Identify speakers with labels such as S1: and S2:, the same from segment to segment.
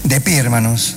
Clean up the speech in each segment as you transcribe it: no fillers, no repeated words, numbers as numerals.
S1: De pie, hermanos.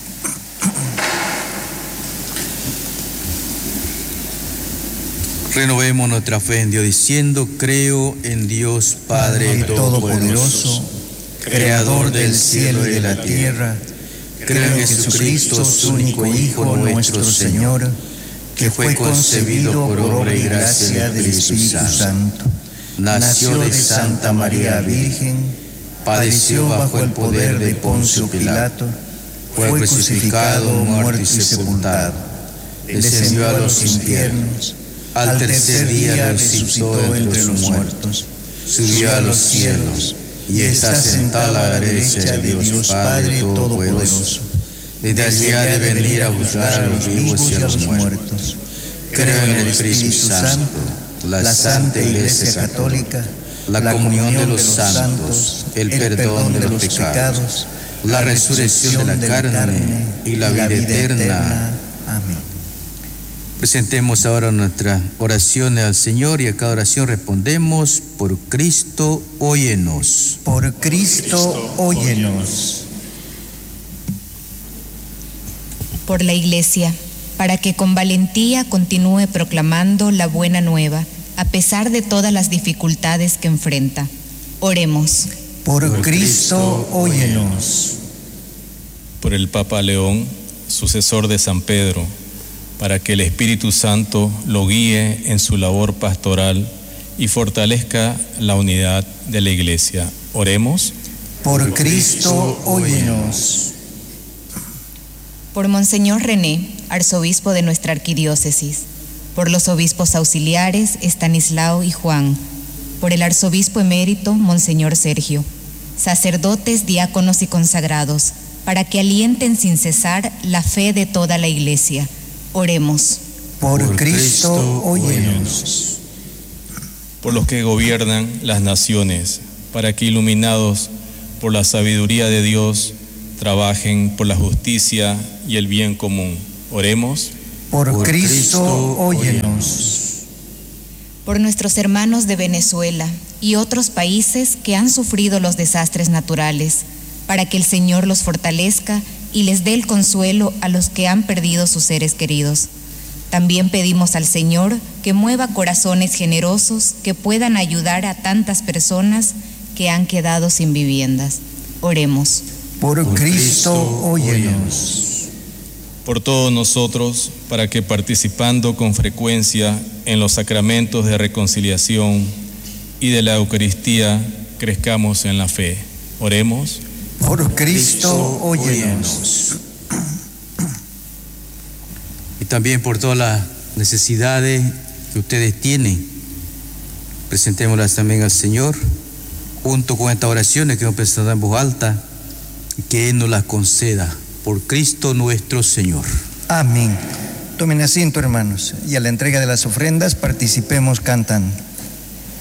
S2: Renovemos nuestra fe en Dios diciendo: creo en Dios Padre Todopoderoso, Creador del cielo y de la tierra. Creo en Jesucristo, su único Hijo, nuestro Señor, que fue concebido por obra y gracia del Espíritu Santo. Nació de Santa María Virgen, padeció bajo el poder de Poncio Pilato, fue crucificado, muerto y sepultado, descendió a los infiernos, al tercer día resucitó entre los muertos, subió a los cielos y está sentado a la derecha de Dios Padre Todopoderoso. Desde allí ha de venir a buscar a los vivos y a los muertos. Creo en el Espíritu Santo, la Santa Iglesia Católica, la comunión de los santos, el perdón de los pecados, la resurrección de la carne y la vida eterna.
S1: Amén.
S2: Presentemos ahora nuestras oraciones al Señor y a cada oración respondemos: por Cristo, óyenos.
S1: Por Cristo, óyenos.
S3: Por la Iglesia, para que con valentía continúe proclamando la buena nueva, a pesar de todas las dificultades que enfrenta. Oremos.
S1: Por Cristo, óyenos.
S4: Por el Papa León, sucesor de San Pedro, para que el Espíritu Santo lo guíe en su labor pastoral y fortalezca la unidad de la Iglesia. Oremos.
S1: Por Cristo, óyenos.
S3: Por Monseñor René, arzobispo de nuestra arquidiócesis, por los obispos auxiliares Estanislao y Juan, por el arzobispo emérito Monseñor Sergio, sacerdotes, diáconos y consagrados, para que alienten sin cesar la fe de toda la Iglesia. Oremos.
S1: Por Cristo, óyenos.
S4: Por los que gobiernan las naciones, para que iluminados por la sabiduría de Dios, trabajen por la justicia y el bien común. Oremos.
S1: Por Cristo, óyenos.
S3: Por nuestros hermanos de Venezuela y otros países que han sufrido los desastres naturales, para que el Señor los fortalezca y les dé el consuelo a los que han perdido sus seres queridos. También pedimos al Señor que mueva corazones generosos que puedan ayudar a tantas personas que han quedado sin viviendas. Oremos.
S1: Por Cristo, óyenos.
S4: Por todos nosotros, para que participando con frecuencia en los sacramentos de reconciliación y de la Eucaristía, crezcamos en la fe. Oremos.
S1: Por Cristo, óyenos.
S2: Y también por todas las necesidades que ustedes tienen, presentémoslas también al Señor, junto con estas oraciones que hemos presentado en voz alta, que Él nos las conceda. Por Cristo nuestro Señor.
S1: Amén. Tomen asiento, hermanos, y a la entrega de las ofrendas participemos cantando.